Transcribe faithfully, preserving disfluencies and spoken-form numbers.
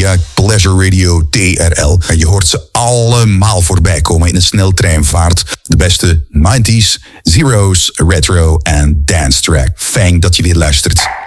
via Pleasure Radio T R L. En je hoort ze allemaal voorbij komen in een sneltreinvaart. De beste nineties, zeros, retro en dance track. Fijn dat je weer luistert.